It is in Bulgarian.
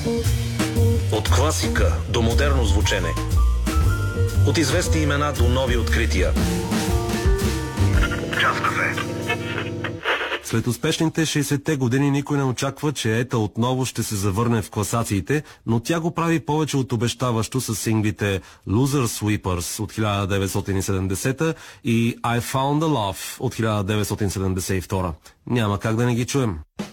От класика до модерно звучене. От известни имена до нови открития. Час кафе. След успешните 60-те години никой не очаква, че ета отново ще се завърне в класациите, но тя го прави повече от обещаващо с синглите Loser Sweepers от 1970 и I Found a Love от 1972. Няма как да не ги чуем.